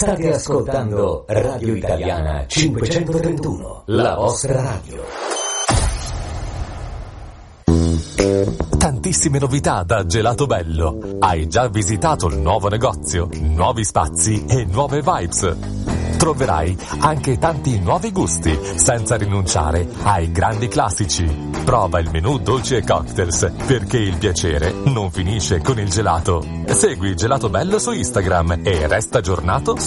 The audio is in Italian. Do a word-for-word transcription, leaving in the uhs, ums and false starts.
State ascoltando Radio Italiana cinquecentotrentuno, la vostra radio. Tantissime novità da Gelato Bello. Hai già visitato il nuovo negozio, nuovi spazi e nuove vibes. Troverai anche tanti nuovi gusti, senza rinunciare ai grandi classici. Prova il menù dolci e cocktails, perché il piacere non finisce con il gelato. Segui Gelato Bello su Instagram e resta aggiornato